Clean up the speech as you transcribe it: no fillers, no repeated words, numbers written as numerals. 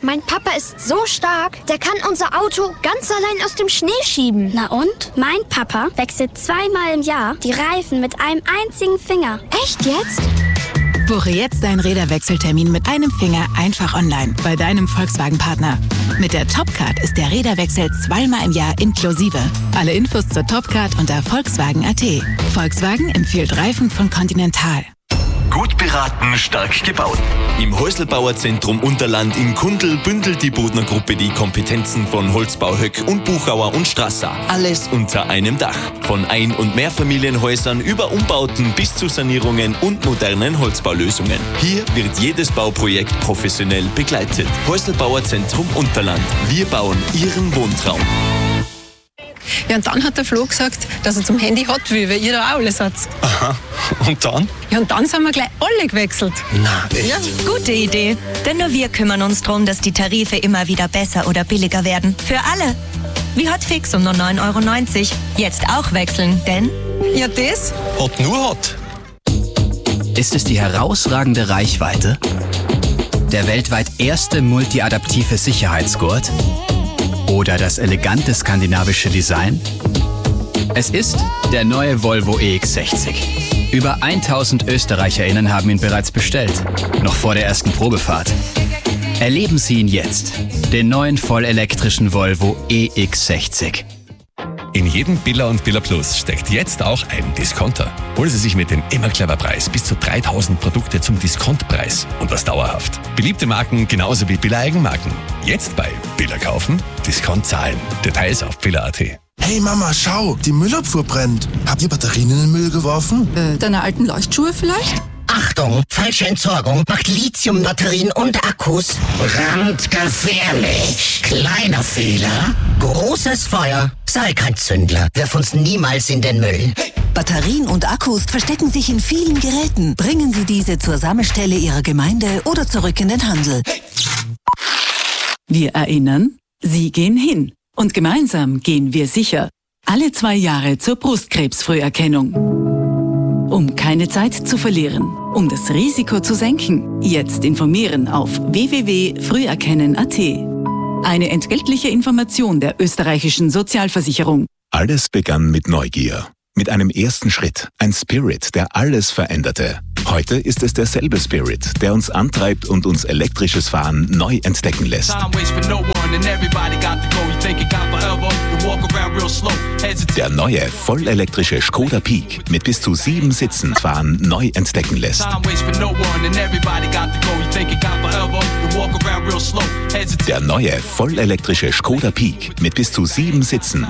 Mein Papa ist so stark, der kann unser Auto ganz allein aus dem Schnee schieben. Na und? Mein Papa wechselt 2-mal im Jahr die Reifen mit einem einzigen Finger. Echt jetzt? Buche jetzt deinen Räderwechseltermin mit einem Finger einfach online bei deinem Volkswagen-Partner. Mit der Topcard ist der Räderwechsel 2-mal im Jahr inklusive. Alle Infos zur Topcard unter Volkswagen.at. Volkswagen empfiehlt Reifen von Continental. Gut beraten, stark gebaut. Im Häuselbauerzentrum Unterland in Kundl bündelt die Bodner Gruppe die Kompetenzen von Holzbau Höck und Buchauer und Strasser. Alles unter einem Dach. Von Ein- und Mehrfamilienhäusern über Umbauten bis zu Sanierungen und modernen Holzbaulösungen. Hier wird jedes Bauprojekt professionell begleitet. Häuselbauerzentrum Unterland. Wir bauen Ihren Wohntraum. Ja, und dann hat der Flo gesagt, dass er zum Handy hat will, weil ihr da auch alles habt. Aha. Und dann? Ja, und dann sind wir gleich alle gewechselt. Na, echt? Ja. Gute Idee. Denn nur wir kümmern uns darum, dass die Tarife immer wieder besser oder billiger werden. Für alle. Wie Hotfix um nur 9,90 €. Jetzt auch wechseln, denn... Ja, das? Hot nur Hot. Ist es die herausragende Reichweite? Der weltweit erste multiadaptive Sicherheitsgurt? Oder das elegante skandinavische Design? Es ist der neue Volvo EX60. Über 1000 ÖsterreicherInnen haben ihn bereits bestellt, noch vor der ersten Probefahrt. Erleben Sie ihn jetzt, den neuen vollelektrischen Volvo EX60. In jedem Billa und Billa Plus steckt jetzt auch ein Discounter. Holen Sie sich mit dem immer clever Preis bis zu 3000 Produkte zum Diskontpreis und das dauerhaft. Beliebte Marken genauso wie Billa Eigenmarken. Jetzt bei Billa kaufen, Discount zahlen. Details auf billa.at. Hey Mama, schau, die Müllabfuhr brennt. Habt ihr Batterien in den Müll geworfen? Deine alten Leuchtschuhe vielleicht? Achtung, falsche Entsorgung macht Lithiumbatterien und Akkus brandgefährlich. Kleiner Fehler, großes Feuer. Sei kein Zündler, wirf uns niemals in den Müll. Batterien und Akkus verstecken sich in vielen Geräten. Bringen Sie diese zur Sammelstelle Ihrer Gemeinde oder zurück in den Handel. Wir erinnern, Sie gehen hin. Und gemeinsam gehen wir sicher. Alle 2 Jahre zur Brustkrebsfrüherkennung. Um keine Zeit zu verlieren, um das Risiko zu senken, jetzt informieren auf www.früherkennen.at. Eine entgeltliche Information der österreichischen Sozialversicherung. Alles begann mit Neugier. Mit einem ersten Schritt. Ein Spirit, der alles veränderte. Heute ist es derselbe Spirit, der uns antreibt und uns elektrisches Fahren neu entdecken lässt. Der neue, vollelektrische Škoda Peak mit bis zu 7 Sitzen Fahren neu entdecken lässt. Der neue, vollelektrische Škoda Peak mit bis zu 7 Sitzen